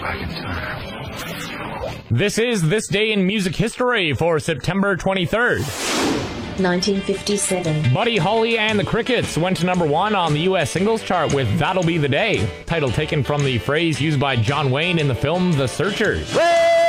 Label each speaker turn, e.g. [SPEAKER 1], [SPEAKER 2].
[SPEAKER 1] back in time.
[SPEAKER 2] This is This Day in Music History for September 23rd.
[SPEAKER 3] 1957.
[SPEAKER 2] Buddy Holly and the Crickets went to number 1 on the U.S. singles chart with That'll Be the Day, title taken from the phrase used by John Wayne in the film The Searchers.